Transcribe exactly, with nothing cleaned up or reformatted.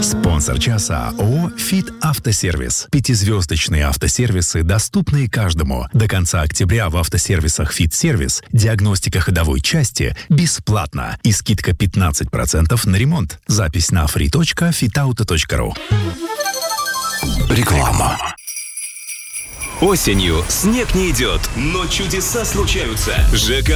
Спонсор часа ООО «Фит Автосервис». Пятизвездочные автосервисы, доступные каждому. До конца октября в автосервисах «Фит Сервис» диагностика ходовой части бесплатна и скидка пятнадцать процентов на ремонт. Запись на фри точка фитауто точка ру. Реклама. Осенью снег не идет, но чудеса случаются. ЖК